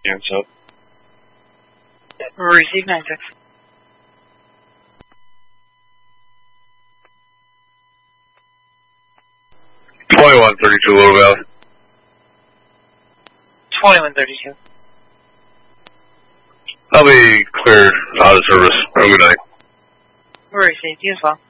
Units up. Receive 96. 2132 Little Valley. 2132. I'll be cleared out of service. Have a good night. Receive you as well.